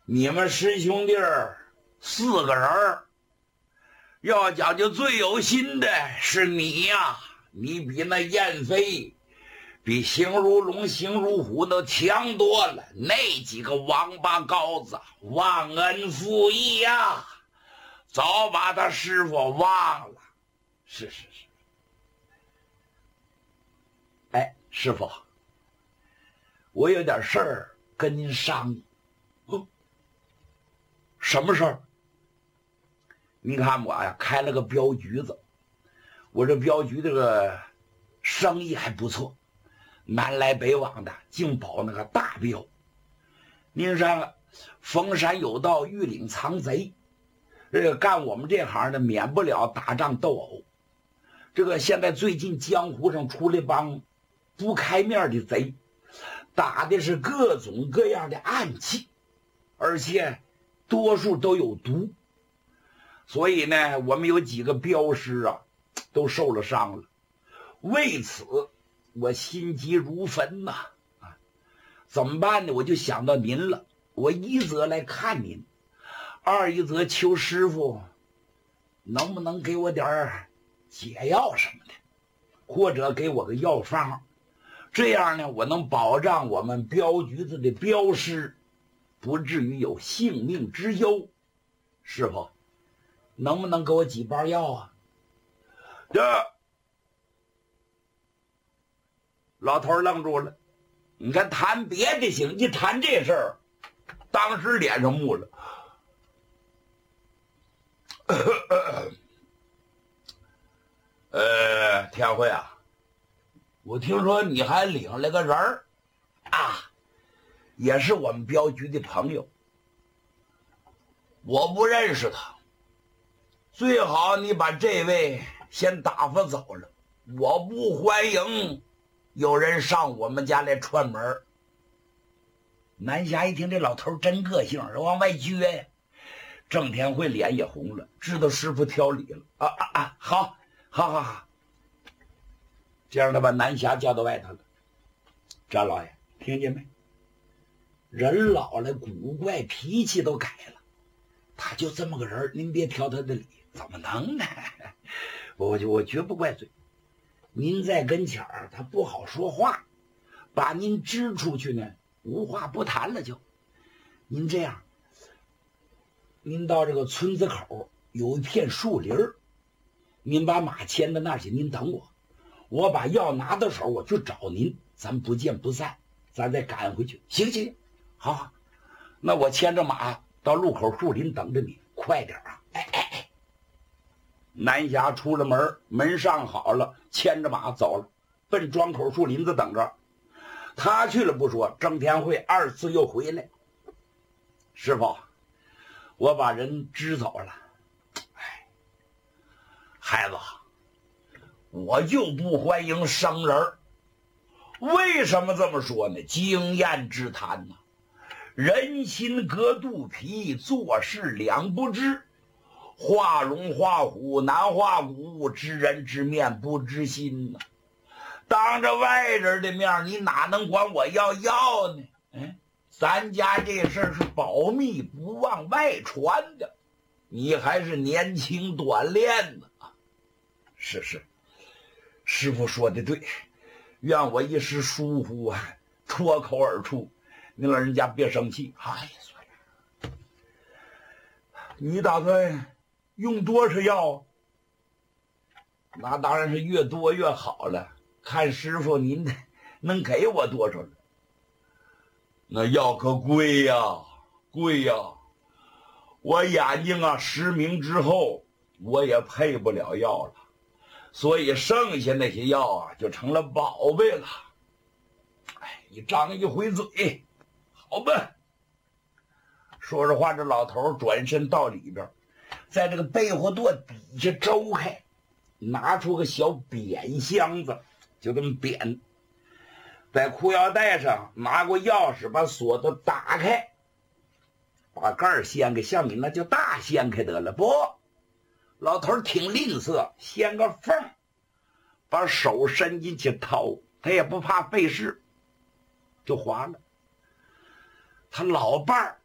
你们师兄弟4个人，要讲究最有心的是你呀，你比那燕飞比形如龙形如虎都强多了，那几个王八羔子忘恩负义呀，早把他师傅忘了。是。哎，师傅，我有点事儿跟您商议。什么事儿？你看我呀，开了个镖局子，我这镖局这个生意还不错，南来北往的，净保那个大镖。您说逢山有道，玉岭藏贼，干我们这行的免不了打仗斗殴。这个现在最近江湖上出了帮不开面的贼，打的是各种各样的暗器，而且多数都有毒。所以呢，我们有几个镖师啊都受了伤了。为此我心急如焚呐！怎么办呢？我就想到您了。我一则来看您，二一则求师傅能不能给我点解药什么的，或者给我个药方，这样呢，我能保障我们镖局子的镖师不至于有性命之忧。师傅，能不能给我几包药啊？这老头愣住了。你看谈别的行，一谈这事儿，当时脸上木了。天辉啊，我听说你还领了个人儿啊，也是我们镖局的朋友。我不认识他，最好你把这位先打发走了，我不欢迎有人上我们家来串门。南霞一听这老头真个性，往外撅呀。郑天惠脸也红了，知道师傅挑理了。好，这样他把南霞叫到外头了。张老爷，听见没？人老了，古怪，脾气都改了，他就这么个人，您别挑他的理，怎么能呢？我绝不怪罪。您在跟前儿，他不好说话，把您支出去呢，无话不谈了就。您这样，您到这个村子口有一片树林儿，您把马牵到那儿去，您等我，我把药拿到手，我去找您，咱不见不散，咱再赶回去。行，好，那我牵着马到路口树林等着你，快点啊！南霞出了门，门上好了，牵着马走了，奔庄口树林子等着。他去了不说，郑天惠2次又回来。师傅，我把人支走了。孩子，我就不欢迎生人。为什么这么说呢？经验之谈呐，人心隔肚皮，做事两不知。画龙画虎难画骨，知人知面不知心呐。当着外人的面，你哪能管我要药呢？咱家这事儿是保密，不往外传的。你还是年轻短练呢。是，师傅说的对，愿我一时疏忽啊，脱口而出，您老人家别生气。算了。你打算用多少药？那当然是越多越好了，看师傅您能给我多少了。那药可贵呀，我眼睛啊失明之后，我也配不了药了，所以剩下那些药啊就成了宝贝了。一张一回嘴，好吧。说着话，这老头转身到里边，在这个被窝垛底下周开，拿出个小扁箱子，就这么扁，在裤腰带上拿过钥匙，把锁都打开，把盖儿掀开，像你那就大掀开得了。不，老头挺吝啬，掀个缝，把手伸进去掏，他也不怕费事，就划了。他老伴儿